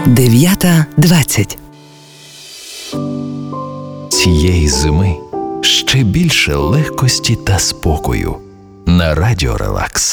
9:20. Цієї зими ще більше легкості та спокою на Радіо Релакс.